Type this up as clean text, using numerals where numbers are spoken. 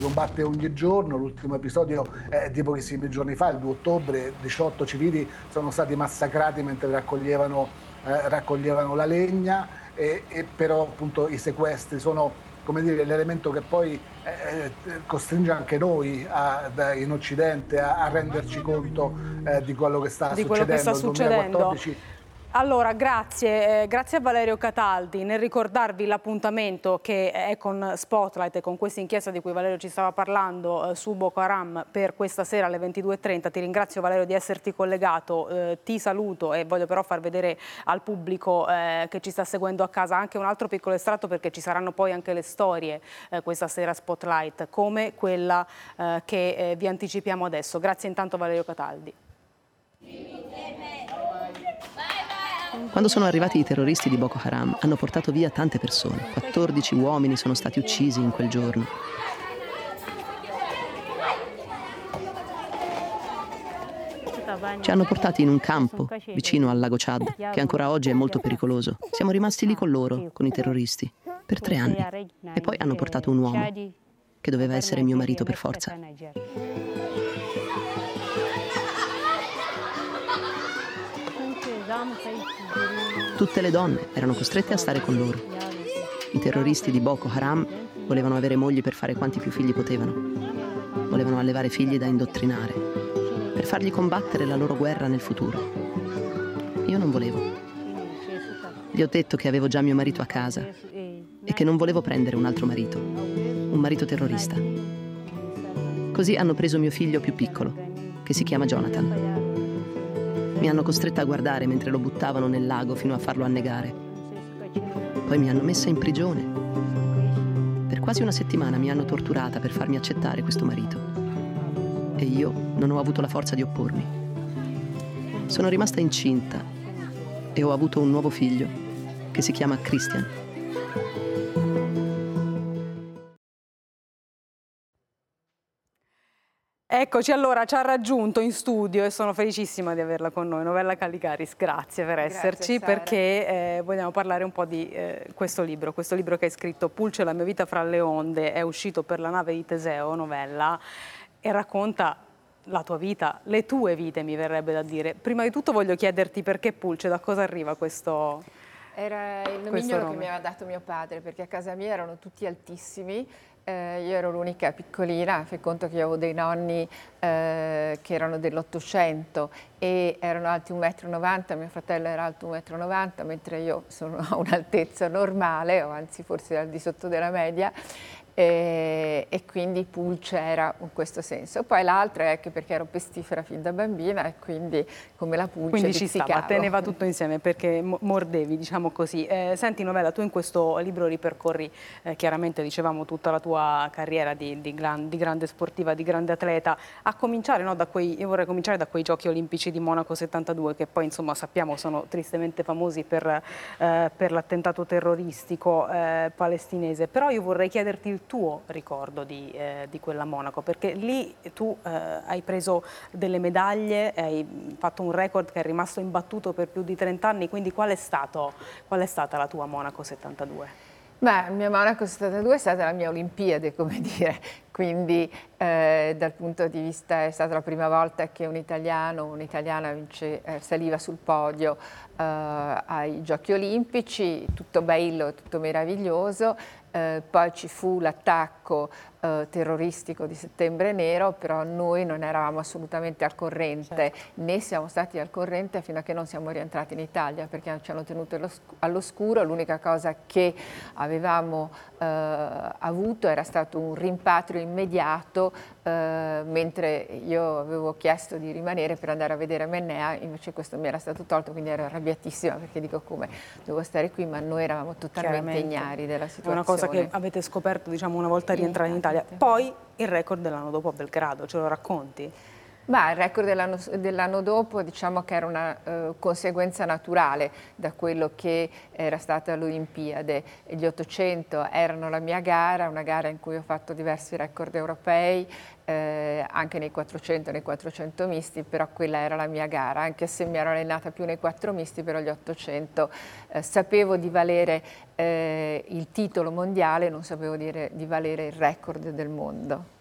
combatte ogni giorno. L'ultimo episodio di pochissimi giorni fa, il 2 ottobre, 18 civili sono stati massacrati mentre raccoglievano la legna, e però appunto i sequestri sono, come dire, l'elemento che poi costringe anche noi in Occidente a renderci conto di quello che sta Di quello che sta succedendo. Il succedendo. 2014. Allora, grazie a Valerio Cataldi nel ricordarvi l'appuntamento che è con Spotlight e con questa inchiesta di cui Valerio ci stava parlando su Boko Haram per questa sera alle 22:30. Ti ringrazio, Valerio, di esserti collegato, ti saluto e voglio però far vedere al pubblico che ci sta seguendo a casa anche un altro piccolo estratto, perché ci saranno poi anche le storie questa sera Spotlight, come quella che vi anticipiamo adesso. Grazie intanto, Valerio Cataldi. Quando sono arrivati i terroristi di Boko Haram, hanno portato via tante persone. 14 uomini sono stati uccisi in quel giorno. Ci hanno portati in un campo vicino al lago Chad, che ancora oggi è molto pericoloso. Siamo rimasti lì con loro, con i terroristi, per 3 anni. E poi hanno portato un uomo, che doveva essere mio marito per forza. Tutte le donne erano costrette a stare con loro. I terroristi di Boko Haram volevano avere mogli per fare quanti più figli potevano. Volevano allevare figli da indottrinare, per fargli combattere la loro guerra nel futuro. Io non volevo. Gli ho detto che avevo già mio marito a casa e che non volevo prendere un altro marito, un marito terrorista. Così hanno preso mio figlio più piccolo, che si chiama Jonathan. Mi hanno costretta a guardare mentre lo buttavano nel lago fino a farlo annegare. Poi mi hanno messa in prigione. Per quasi una settimana mi hanno torturata per farmi accettare questo marito. E io non ho avuto la forza di oppormi. Sono rimasta incinta e ho avuto un nuovo figlio che si chiama Christian. Eccoci, allora ci ha raggiunto in studio e sono felicissima di averla con noi. Novella Calligaris, grazie per esserci. Grazie, perché vogliamo parlare un po' di questo libro che hai scritto, Pulce, la mia vita fra le onde, è uscito per la nave di Teseo, Novella, e racconta la tua vita, le tue vite, mi verrebbe da dire. Prima di tutto voglio chiederti perché Pulce, da cosa arriva questo? Era il nomignolo che mi aveva dato mio padre, perché a casa mia erano tutti altissimi. Io ero l'unica piccolina, fai conto che io avevo dei nonni che erano dell'800 e erano alti 1,90 m, mio fratello era alto 1,90 m, mentre io sono a un'altezza normale, o anzi forse al di sotto della media, e quindi Pulce era in questo senso. Poi l'altro è che perché ero pestifera fin da bambina e quindi come la pulce quindi ci pizzicavo. stava, teneva tutto insieme perché mordevi, diciamo così. Senti Novella, tu in questo libro ripercorri chiaramente, dicevamo, tutta la tua carriera di grande sportiva, di grande atleta, a cominciare, no, io vorrei cominciare da quei Giochi Olimpici di Monaco 72, che poi insomma sappiamo sono tristemente famosi per l'attentato terroristico palestinese, però io vorrei chiederti il tuo ricordo di quella Monaco, perché lì tu hai preso delle medaglie, hai fatto un record che è rimasto imbattuto per più di 30 anni, quindi qual è stata la tua Monaco 72? Beh, il mio Monaco 72 è stata la mia Olimpiade, come dire, quindi dal punto di vista è stata la prima volta che un'italiana saliva sul podio ai Giochi Olimpici, tutto bello, tutto meraviglioso. Poi ci fu l'attacco terroristico di Settembre Nero, però noi non eravamo assolutamente al corrente, né siamo stati al corrente fino a che non siamo rientrati in Italia, perché ci hanno tenuto all'oscuro. L'unica cosa che avevamo avuto era stato un rimpatrio immediato, mentre io avevo chiesto di rimanere per andare a vedere Mennea, invece questo mi era stato tolto, quindi ero arrabbiatissima perché dico come devo stare qui, ma noi eravamo totalmente ignari della situazione. È una cosa che avete scoperto, diciamo, una volta rientrati in Italia. Poi il record dell'anno dopo a Belgrado, ce lo racconti? Ma il record dell'anno dopo diciamo che era una conseguenza naturale da quello che era stata l'Olimpiade. Gli 800 erano la mia gara, una gara in cui ho fatto diversi record europei, anche nei 400 e nei 400 misti, però quella era la mia gara, anche se mi ero allenata più nei 4 misti, però gli 800 sapevo di valere il titolo mondiale, non sapevo di valere il record del mondo.